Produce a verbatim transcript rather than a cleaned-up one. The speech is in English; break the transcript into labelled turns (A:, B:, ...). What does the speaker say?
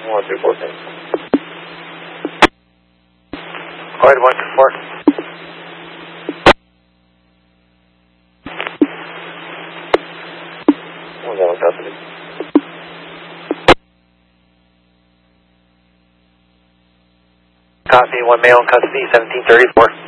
A: one two four. Go ahead, one two four. one seven custody. Copy, one male in custody, seventeen thirty-four.